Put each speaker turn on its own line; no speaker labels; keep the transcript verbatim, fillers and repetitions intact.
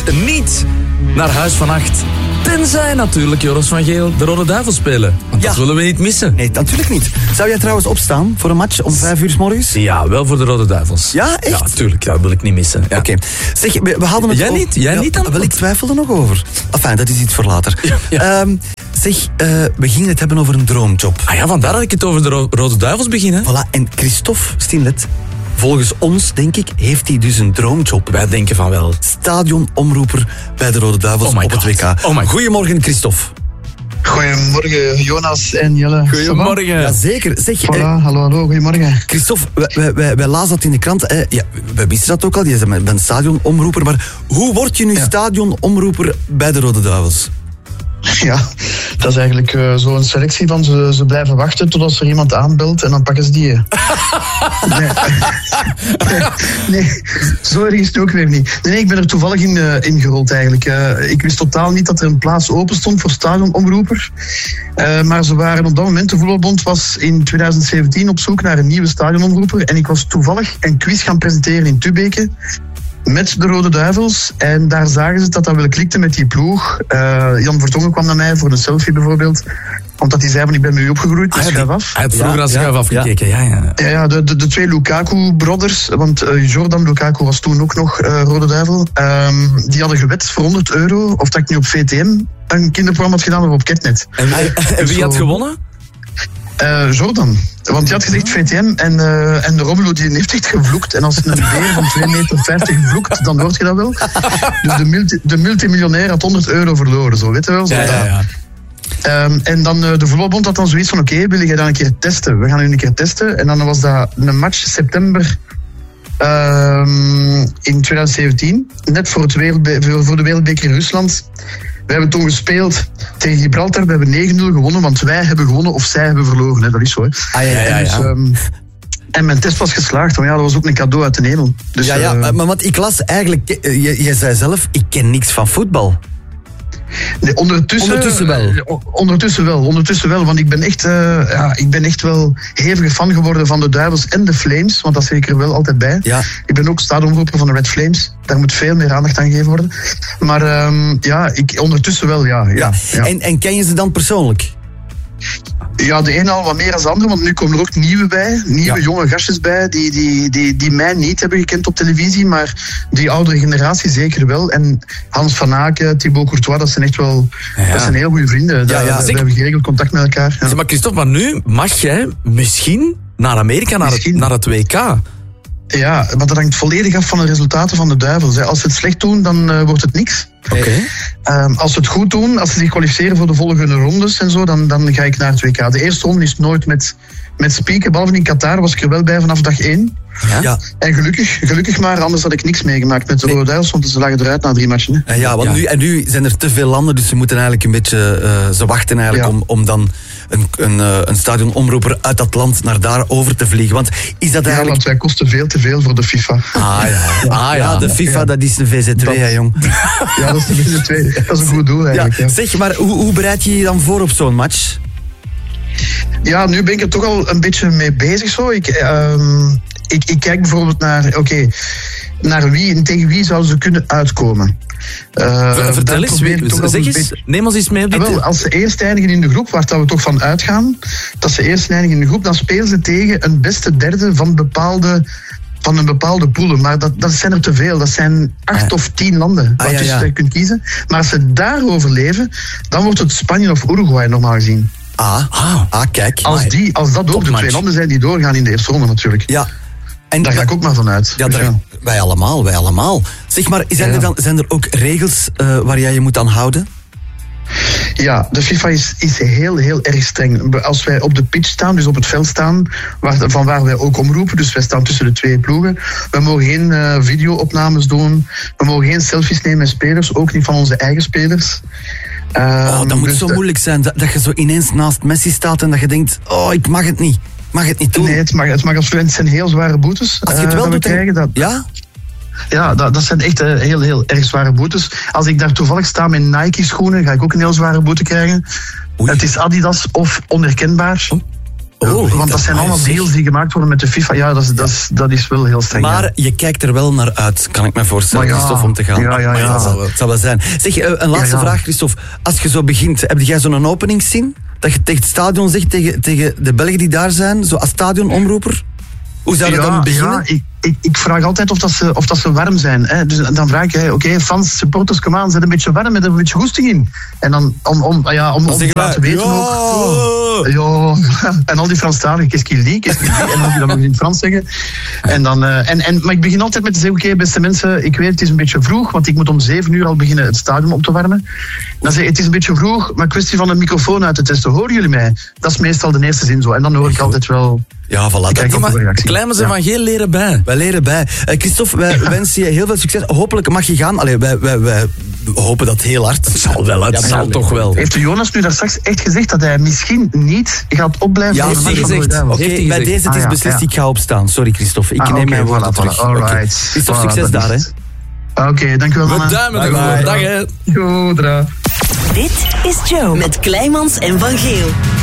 niet naar Huis van Acht. Tenzij natuurlijk Joris van Geel de Rode Duivels spelen. Want ja. dat willen we niet missen.
Nee, natuurlijk niet. Zou jij trouwens opstaan voor een match om vijf uur 's morgens?
Ja, wel voor de Rode Duivels.
Ja, echt?
Ja, natuurlijk. Ja, dat wil ik niet missen. Ja.
Oké. Okay. Zeg, we, we hadden het
Jij
over...
niet? Jij
ja,
niet dan?
Wel, ik twijfel er nog over. Enfin, dat is iets voor later. Ja, ja. Um, zeg, uh, we gingen het hebben over een droomjob.
Ah ja, vandaar dat ik het over de Ro- Rode Duivels begin, hè?
Voilà, en Christophe Stinlet... Volgens ons, denk ik, heeft hij dus een droomjob.
Wij denken van wel.
Stadionomroeper bij de Rode Duivels
oh
op
God.
het W K.
Oh
Goedemorgen, Christophe.
Goedemorgen, Jonas en Jelle.
Goedemorgen.
Jazeker. Zeg,
voilà,
eh,
hallo, hallo, goedemorgen.
Christophe, wij, wij, wij, wij lazen dat in de krant. Eh, ja, wij wisten dat ook al, je bent stadionomroeper. Maar hoe word je nu ja. stadionomroeper bij de Rode Duivels?
Ja, dat is eigenlijk uh, zo'n selectie van ze, ze blijven wachten totdat er iemand aanbelt en dan pakken ze die. nee. nee, nee, zo erg is het ook weer niet. Nee, nee ik ben er toevallig in uh, ingerold eigenlijk. Uh, ik wist totaal niet dat er een plaats open stond voor stadionomroeper. Uh, maar ze waren op dat moment, de Voetbalbond was in twintig zeventien op zoek naar een nieuwe stadionomroeper. En ik was toevallig een quiz gaan presenteren in Tubeke. Met de Rode Duivels. En daar zagen ze dat dat wel klikte met die ploeg. Uh, Jan Vertongen kwam naar mij voor een selfie bijvoorbeeld. Omdat hij zei van ik ben met u opgegroeid, dus ah, schuif af.
Hij had vroeger
ja,
als schuif
ja,
afgekeken, ja. Ja, ja.
ja, ja de, de, de twee Lukaku-brothers. Want uh, Jordan Lukaku was toen ook nog uh, Rode Duivel. Um, die hadden gewet voor honderd euro of dat ik nu op V T M een kinderprogramma had gedaan of op Ketnet.
En, en, en wie had gewonnen?
Uh, Jordan. Want die had gezegd V T M en, uh, en Romelu die heeft echt gevloekt. En als een beer van twee meter vijftig vloekt, dan hoort je dat wel. Dus de, multi, de multimiljonair had honderd euro verloren, zo weet je wel. Zo
ja, ja, ja.
Um, en dan uh, de voetbalbond had dan zoiets van oké, okay, wil jij dan een keer testen? We gaan nu een keer testen. En dan was dat een match september um, in twintig zeventien. Net voor, het wereldbe- voor de wereldbeker in Rusland. We hebben toen gespeeld tegen Gibraltar. We hebben negen nul gewonnen, want wij hebben gewonnen of zij hebben verloren. Hè. Dat is zo. Hè.
Ah, ja, ja, ja.
En, dus, um, en mijn test was geslaagd, want ja, dat was ook een cadeau uit de hemel. Dus,
ja, ja, uh, maar wat ik las eigenlijk, je, je zei zelf, ik ken niks van voetbal.
Nee, ondertussen,
ondertussen wel.
Uh, ondertussen wel. Ondertussen wel, want ik ben echt, uh, ja, ik ben echt wel hevige fan geworden van de Duivels en de Flames, want dat zeg ik er wel altijd bij.
Ja.
Ik ben ook stadionomroeper van de Red Flames. Daar moet veel meer aandacht aan gegeven worden. Maar um, ja, ik, ondertussen wel, ja. ja,
ja.
ja.
En, en ken je ze dan persoonlijk?
Ja, de ene al wat meer dan de andere, want nu komen er ook nieuwe bij. Nieuwe ja. jonge gastjes bij, die, die, die, die mij niet hebben gekend op televisie, maar die oudere generatie zeker wel. En Hans van Aken, Thibaut Courtois, dat zijn echt wel ja. dat zijn heel goede vrienden. Daar, ja, ja. We hebben geregeld contact met elkaar. Ja.
Maar Christophe, maar nu mag jij misschien naar Amerika, naar het, naar het W K.
Ja, maar dat hangt volledig af van de resultaten van de Duivels. Als ze het slecht doen, dan uh, wordt het niks.
Okay.
Um, als ze het goed doen, als ze zich kwalificeren voor de volgende rondes en zo, dan, dan ga ik naar het W K. De eerste ronde is nooit met, met spieken, behalve in Qatar was ik er wel bij vanaf dag één.
Ja? Ja.
En gelukkig, gelukkig maar, anders had ik niks meegemaakt met de Rode Duivels, want ze lagen eruit na drie matchen.
Hè. Ja, want ja. Nu, en nu zijn er te veel landen, dus ze moeten eigenlijk een beetje, uh, ze wachten eigenlijk ja. om, om dan een, een, uh, een stadionomroeper uit dat land naar daar over te vliegen. Want is dat eigenlijk...
Ja, want wij kosten veel te veel voor de FIFA.
Ah ja, ah, ja de FIFA, ja. dat is een V Z twee, hè, jong.
Ja, dat is de V Z twee. Dat is een goed doel eigenlijk.
Ja. Ja. Zeg, maar hoe, hoe bereid je je dan voor op zo'n match?
Ja, nu ben ik er toch al een beetje mee bezig zo. Ik, um, ik, ik kijk bijvoorbeeld naar, oké, okay, naar wie en tegen wie zouden ze kunnen uitkomen.
Uh, Vertel eens, wie, zeg eens, beetje... neem ons eens mee.
Ja, wel, als ze eerst eindigen in de groep, waar we toch van uitgaan, dat ze eerst eindigen in de groep, dan spelen ze tegen een beste derde van bepaalde... van een bepaalde poelen, maar dat, dat zijn er te veel. Dat zijn acht ah, of tien landen
ah,
wat
ja, ja.
je kunt kiezen. Maar als ze daar overleven, dan wordt het Spanje of Uruguay normaal gezien.
Ah, ah, ah kijk.
Als, die, als dat ook de twee landen zijn die doorgaan in de eerste ronde natuurlijk.
Ja.
En daar ga ik ook maar vanuit.
Ja, daar, ja. Wij allemaal, wij allemaal. Zeg maar, zijn, ja. er, dan, zijn er ook regels uh, waar jij je moet aan houden?
Ja, de FIFA is, is heel, heel erg streng. Als wij op de pitch staan, dus op het veld staan, waar, van waar wij ook omroepen, dus wij staan tussen de twee ploegen, we mogen geen uh, video-opnames doen, we mogen geen selfies nemen met spelers, ook niet van onze eigen spelers.
Uh, oh, dat moet dus zo de... moeilijk zijn, dat, dat je zo ineens naast Messi staat en dat je denkt, oh, ik mag het niet. Mag het niet doen?
Nee, het mag, het mag absoluut. Het zijn heel zware boetes.
Als je het wel uh, doet, krijgen, dat,
ja? Ja, dat, dat zijn echt uh, heel, heel erg zware boetes. Als ik daar toevallig sta met Nike-schoenen, ga ik ook een heel zware boete krijgen. Oei. Het is Adidas of onherkenbaar. Oh.
Oh,
Want dat zijn
ah,
allemaal
zeg.
deals die gemaakt worden met de FIFA. Ja, dat is, dat is, dat is wel heel streng.
Maar
ja.
je kijkt er wel naar uit, kan ik me voorstellen,
Maar ja,
Christophe, om te gaan.
ja, ja,
Maar
ja.
dat zal wel, het zal wel zijn. Zeg, eh, een laatste
Ja, ja.
vraag, Christophe. Als je zo begint, heb jij zo'n openingszin? Dat je tegen het stadion zegt, tegen, tegen de Belgen die daar zijn, zo als stadionomroeper? Hoe zou je
ja,
dan beginnen?
Ja, ik, ik, ik vraag altijd of, dat ze, of dat ze warm zijn. Hè. Dus dan vraag ik, oké, okay, Frans supporters, kom aan, zet een beetje warm, met een beetje goesting in. En dan, om, om, ja, om, om te laten weten
ja.
ook... Ja, en al die Franstaligen, qu'est-ce qu'il dit, qu'est-ce qu'il dit, en dan moet je dat nog in het Frans zeggen. En dan, uh, en, en, maar ik begin altijd met te zeggen, oké, okay, beste mensen, ik weet het is een beetje vroeg, want ik moet om zeven uur al beginnen het stadion op te warmen. Dan zeg ik, het is een beetje vroeg, maar kwestie van een microfoon uit te testen, horen jullie mij? Dat is meestal de eerste zin zo. En dan hoor ik altijd wel...
Ja, voilà.
Kijk
Dat,
op de reactie.
Clemens en
Ja.
Van Geel leren bij.
wij leren bij. Uh, Christophe, wij wensen je heel veel succes. Hopelijk mag je gaan. Allee, wij, wij, wij hopen dat heel hard.
Het zal wel, het
Ja,
zal
maar-
toch wel.
Heeft de Jonas nu daar straks echt gezegd dat hij misschien niet gaat opblijven?
Ja,
voor
heeft
de
hij
match van
gezegd.
de Rode
Oké,
Heeft hij
bij
gezegd?
deze het is
Ah, ja,
beslist,
ja.
ik ga opstaan. Sorry, Christophe. Ik
Ah,
neem
oké,
mijn woorden
voilà,
terug.
voilà. Alright.
Oké. Christophe,
Voilà,
succes
dat
daar, hè.
is het. Oké, dankjewel
We
mannen.
duimen
Bye,
ervoor.
bye.
Dag hè.
Goed, dra.
Dit is Joe met Kleimans en Van Geel.